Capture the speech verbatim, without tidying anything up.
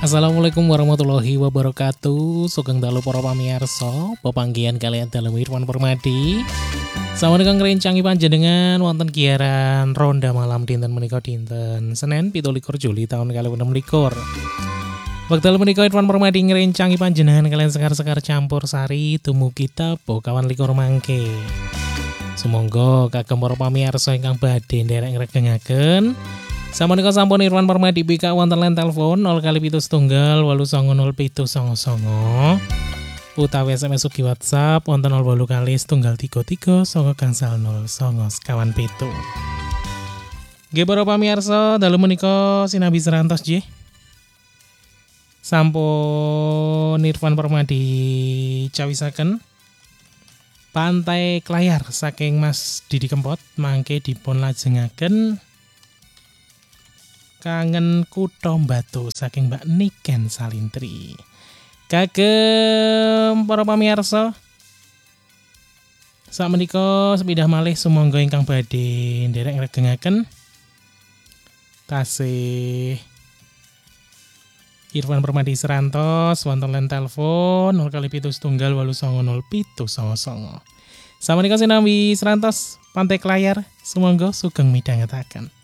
Assalamualaikum warahmatullahi wabarakatuh. Sugeng dalu para pamirsa, pepanggihan kalian dalam Irfan Permadi. Sawangun ngrencangi panjenengan wonten giaran ronda malam dinten menika dinten Senin pitu likur Juli tahun kalih enem likur. Wekdal menika Irfan Permadi ngrencangi panjenengan kalian sekar-sekar campur sari dumugi tabuh kawan likur mangke. Sumangga kagem para pamirsa ingkang badhe nderek ngregengaken sapunika sampun Irfan Permadi bika wonten line telepon nol kali pitu setunggal wolu songo nol pitu songo songo utawi S M S ugi WhatsApp wonten nol wolu kali setunggal tiga tiga songo gangsal nol songo sekawan pitu. Nggih para pamirsa, dalu menika sinabi serantos nggih. Sampun Irfan Permadi cawisaken Pantai Klayar saking Mas Didi Kempot mangke dipun lajengaken Kangen Kutha Batu saking Mbak Niken Salintri. Kagem para pamirsa, sakmenika sepidah malih sumangga ingkang badhe nderek ngregengaken tasih Irfan Permadi serantos wonten line telepon nol kali pitu setunggal wolu songo nol pitu songo songo. Sakmenika sinambi serantos Pantai Klayar sumangga sugeng midhangetaken.